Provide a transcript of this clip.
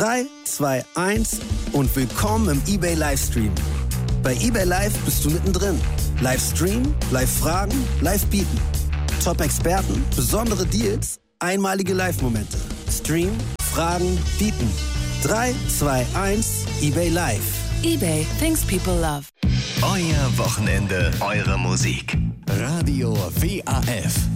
3, 2, 1 und willkommen im eBay Livestream. Bei eBay Live bist du mittendrin. Livestream, Live-Fragen, Live-Bieten. Top-Experten, besondere Deals, einmalige Live-Momente. Stream, Fragen, Bieten. 3, 2, 1, eBay Live. eBay, things people love. Euer Wochenende, eure Musik. Radio WAF.